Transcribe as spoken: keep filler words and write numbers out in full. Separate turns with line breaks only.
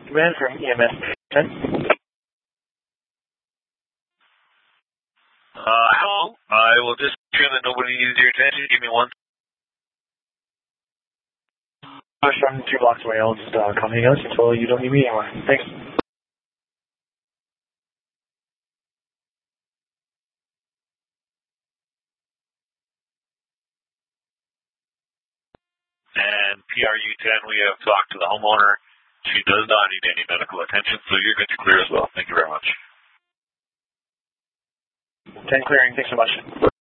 Command from E M S ten.
Uh, hello. I will just make sure that nobody needs your attention. Give me one.
Push from two blocks away. I'll just uh, come hang out until you don't need me anymore. Thanks.
And P R U ten, we have talked to the homeowner. She does not need any medical attention, so you're good to clear as well. Thank you very much.
ten clearing. Thanks so much.